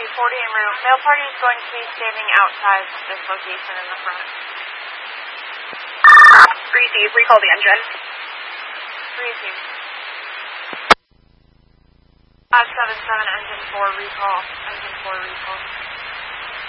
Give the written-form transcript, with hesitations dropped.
en route. Mail party is going to be standing outside this location in the front. Breezy, recall the engine. Breezy. 577, engine 4 recall. Engine 4 recall.